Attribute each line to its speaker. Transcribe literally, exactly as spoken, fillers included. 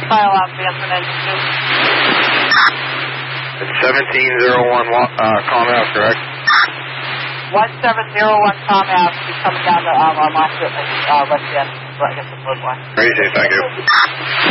Speaker 1: file out the answer engine two.
Speaker 2: It's seventeen oh one uh, Calm Ave, correct?
Speaker 1: one seven zero one Calm Ave. She's coming down to um, our master, uh, West End. I guess the road one.
Speaker 2: Crazy, thank you.